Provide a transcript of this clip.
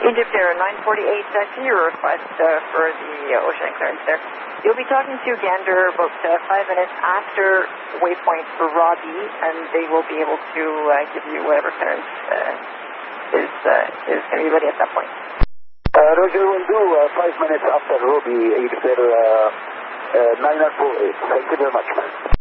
Egypt Air 948, to your request for the oceanic clearance there. You'll be talking to Gander about 5 minutes after waypoint for Robbie, and they will be able to give you whatever clearance is going to be ready at that point. Roger, will do 5 minutes after Robbie, Egypt Air 948. Thank you very much, man.